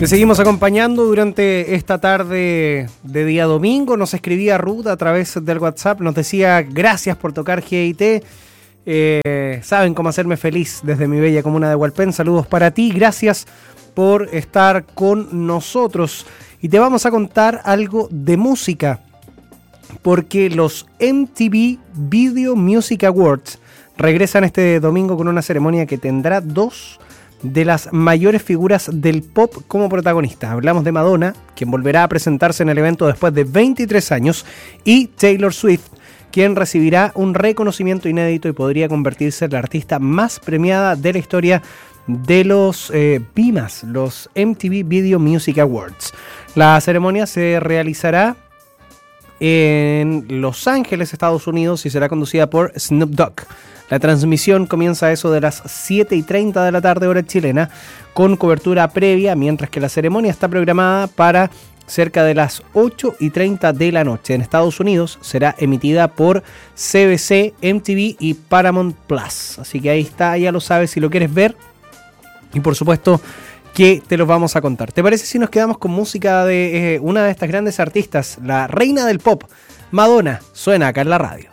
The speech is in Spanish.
Te seguimos acompañando durante esta tarde de día domingo. Nos escribía Ruth a través del WhatsApp, nos decía gracias por tocar GIT. Saben cómo hacerme feliz desde mi bella comuna de Hualpén. Saludos para ti, gracias por estar con nosotros. Y te vamos a contar algo de música, porque los MTV Video Music Awards regresan este domingo con una ceremonia que tendrá dos de las mayores figuras del pop como protagonistas. Hablamos de Madonna, quien volverá a presentarse en el evento después de 23 años, y Taylor Swift, quien recibirá un reconocimiento inédito y podría convertirse en la artista más premiada de la historia de los VMAs, los MTV Video Music Awards. La ceremonia se realizará en Los Ángeles, Estados Unidos, y será conducida por Snoop Dogg. La transmisión comienza a eso de las 7:30 de la tarde, hora chilena, con cobertura previa, mientras que la ceremonia está programada para cerca de las 8:30 de la noche. En Estados Unidos será emitida por CBC, MTV y Paramount Plus. Así que ahí está, ya lo sabes si lo quieres ver. Y por supuesto que te los vamos a contar. ¿Te parece si nos quedamos con música de una de estas grandes artistas, la reina del pop, Madonna? Suena acá en la radio.